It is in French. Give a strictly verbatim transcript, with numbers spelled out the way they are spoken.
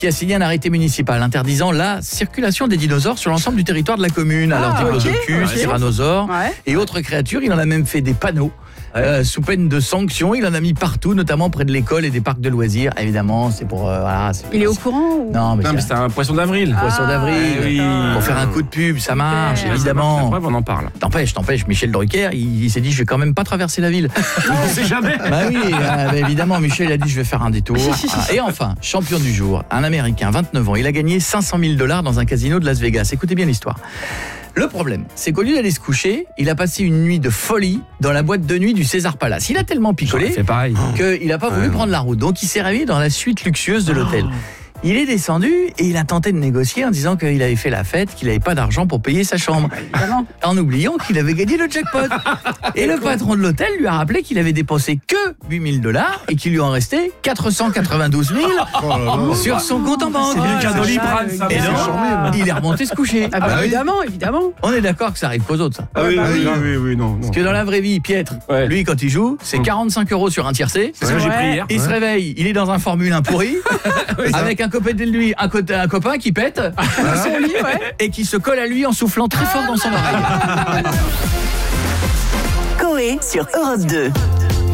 qui a signé un arrêté municipal interdisant la circulation des dinosaures sur l'ensemble du territoire de la commune. Alors, Ah, diplodocus, ok. tyrannosaures Ouais. et autres créatures. Il en a même fait des panneaux. Euh, sous peine de sanctions, il en a mis partout, notamment près de l'école et des parcs de loisirs. Évidemment, c'est pour euh, voilà. C'est, Il est au courant ou... Non, mais, Non, mais c'est c'est un poisson d'avril. Ah, poisson d'avril. oui. Pour faire un coup de pub, ça marche, Super. évidemment. Après, on en parle. T'empêche, t'empêche, Michel Drucker, il, il s'est dit, je vais quand même pas traverser la ville. On sait jamais. Bah oui, euh, bah évidemment, Michel a dit, je vais faire un détour. Ah, et enfin, champion du jour, un Américain, vingt-neuf ans, il a gagné cinq cent mille dollars dans un casino de Las Vegas. Écoutez bien l'histoire. Le problème, c'est qu'au lieu d'aller se coucher, il a passé une nuit de folie dans la boîte de nuit du César Palace. Il a tellement picolé C'est pareil. qu'il n'a pas voulu Ouais. prendre la route. Donc il s'est réveillé dans la suite luxueuse de l'hôtel. Il est descendu et il a tenté de négocier en disant qu'il avait fait la fête, qu'il n'avait pas d'argent pour payer sa chambre. Évidemment. En oubliant qu'il avait gagné le jackpot. Et le patron de l'hôtel lui a rappelé qu'il avait dépensé que huit mille dollars et qu'il lui en restait quatre cent quatre-vingt-douze mille sur son compte en banque. C'est bien qu'un Ah, Doliprane, ça, ça. Et oui. donc, il est remonté se coucher. Ah bah, évidemment, évidemment. On est d'accord que ça arrive qu'aux autres, ça. Ah oui, bah oui, oui. oui, oui, non. non. Parce que dans la vraie vie, Pietre, Ouais. lui, quand il joue, c'est Mm. quarante-cinq euros sur un tiercé. C'est ce que j'ai Ouais. pris hier. Il se réveille, il est dans un Formule un pourri, avec un copain de lui, un, côté- un copain qui pète, Son lit, ouais. et qui se colle à lui en soufflant très fort dans son oreille. Coé sur Europe deux.